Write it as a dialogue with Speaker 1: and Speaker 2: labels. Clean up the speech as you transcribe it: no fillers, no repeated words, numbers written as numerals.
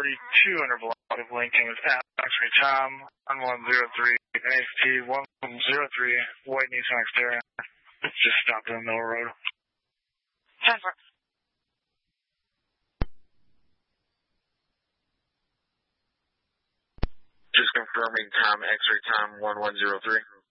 Speaker 1: under block of Lincoln with X-ray Tom, 1103, AST 1103, White Nissan Xterra. Just stopped in the middle of the road.
Speaker 2: 10-4.
Speaker 3: Just confirming Tom, X-ray Tom, 1103.